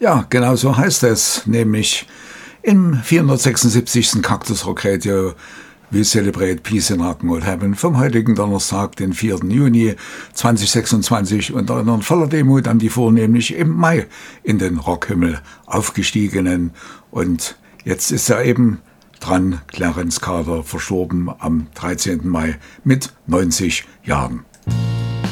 Ja, genau so heißt es, nämlich im 476. Cactus Rock Radio We Celebrate Peace in Rock'n'Roll Heaven vom heutigen Donnerstag, den 4. Juni 2026 und erinnern voller Demut an die vornehmlich im Mai in den Rockhimmel aufgestiegenen. Und jetzt ist er eben dran, Clarence Carter, verstorben am 13. Mai mit 90 Jahren.